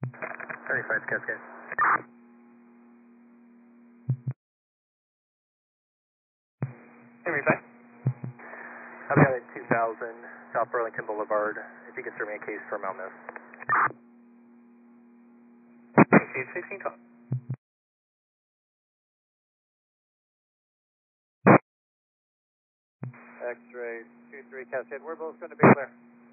35 Cascade. Henry 5. I've got it 2000 South Burlington Boulevard. If you can serve me a case for Mount Miss. Case 1612. X-ray 23 Cascade. We're both going to be clear.